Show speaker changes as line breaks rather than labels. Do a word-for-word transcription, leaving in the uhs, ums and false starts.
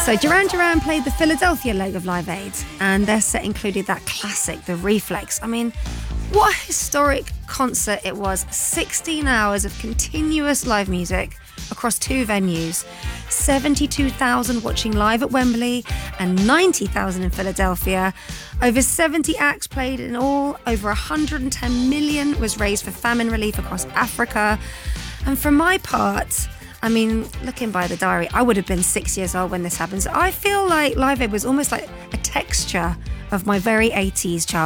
So Duran Duran played the Philadelphia leg of Live Aid, and their set included that classic, The Reflex. I mean, what a historic concert it was. sixteen hours of continuous live music across two venues. seventy-two thousand watching live at Wembley and ninety thousand in Philadelphia. Over seventy acts played in all. Over one hundred ten million was raised for famine relief across Africa. And for my part, I mean, looking by the diary, I would have been six years old when this happened. So I feel like Live Aid was almost like a texture of my very eighties childhood.